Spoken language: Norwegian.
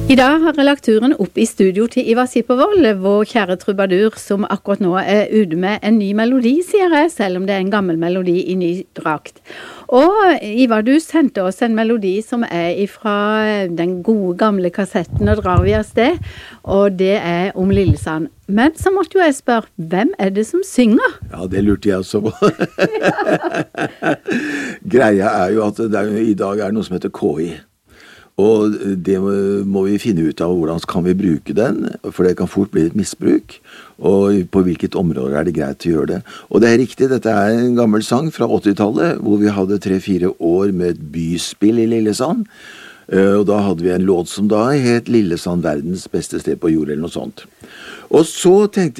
I dag har jeg lagt turen opp I studio til Ivar Sippervold, vår kjære trubadur, som akkurat nå ute med en ny melodi, sier jeg, selv om det en gammel melodi I ny drakt. Og Ivar, du sendte oss en melodi som fra den gode gamle kassetten, og drar vi av sted, og det om Lillesand. Men så måtte jo jeg spørre, hvem det som synger? Ja, det lurte jeg også på. Greia jo at I dag det noe som heter KI. Og det må vi finne ut av hvordan kan vi bruke den, for det kan fort bli et misbruk, og på hvilket område det greit å gjøre det. Og det riktig, dette en gammel sang fra 80-tallet, hvor vi hadde 3-4 år med et byspill I Lillesand, og da hadde vi en låt som da het Lillesand, verdens beste sted på jord, eller noe sånt. Og så tenkte